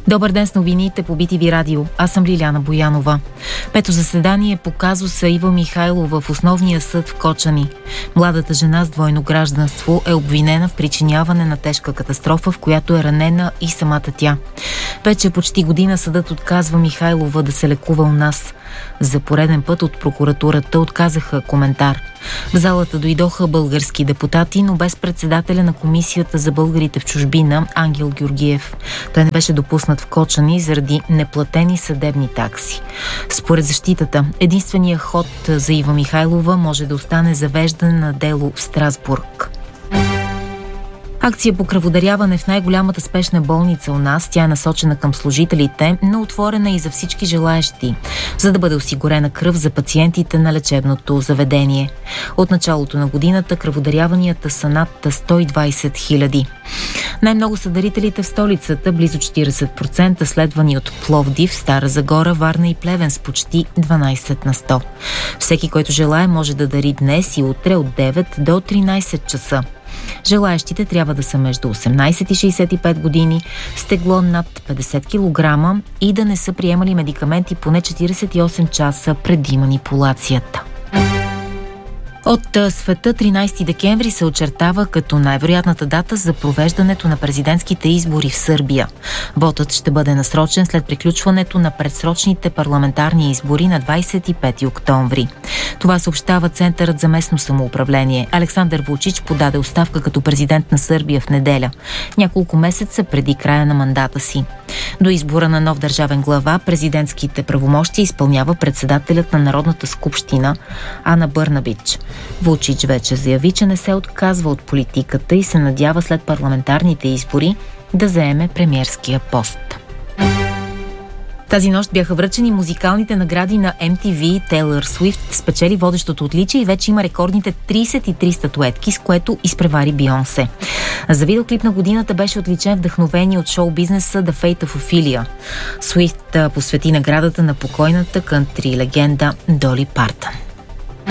Добър ден с новините по BTV Радио. Аз съм Лиляна Боянова. Пето заседание по казуса Ива Михайлова в основния съд в Кочани. Младата жена с двойно гражданство е обвинена в причиняване на тежка катастрофа, в която е ранена и самата тя. Вече почти година съдът отказва Михайлова да се лекува у нас. За пореден път от прокуратурата отказаха коментар. В залата дойдоха български депутати, но без председателя на Комисията за българите в чужбина Ангел Георгиев. Той не беше допуснат в Кочани заради неплатени съдебни такси. Според защитата, единственият ход за Ива Михайлова може да остане завеждане на дело в Страсбург. Акция по кръводаряване в най-голямата спешна болница у нас. Тя е насочена към служителите, но отворена и за всички желаещи, за да бъде осигурена кръв за пациентите на лечебното заведение. От началото на годината кръводаряванията са над 120 000. Най-много са дарителите в столицата, близо 40%, следвани от Пловдив, Стара Загора, Варна и Плевен с почти 12%. Всеки, който желае, може да дари днес и утре от 9 до 13 часа. Желаещите трябва да са между 18 и 65 години, с тегло над 50 кг и да не са приемали медикаменти поне 48 часа преди манипулацията. От света 13 декември се очертава като най-вероятната дата за провеждането на президентските избори в Сърбия. Вотът ще бъде насрочен след приключването на предсрочните парламентарни избори на 25 октомври. Това съобщава Центърът за местно самоуправление. Александър Вучич подаде оставка като президент на Сърбия в неделя, няколко месеца преди края на мандата си. До избора на нов държавен глава президентските правомощи изпълнява председателят на Народната скупщина Ана Бърнабич. Вучич вече заяви, че не се отказва от политиката и се надява след парламентарните избори да заеме премиерския пост. Тази нощ бяха връчени музикалните награди на MTV. Тейлър Суифт спечели водещото отличие и вече има рекордните 33 статуетки, с което изпревари Бейонсе. За видеоклип на годината беше отличен вдъхновение от шоу-бизнеса The Fate of Ophelia. Суифт посвети наградата на покойната кънтри легенда Доли Партън.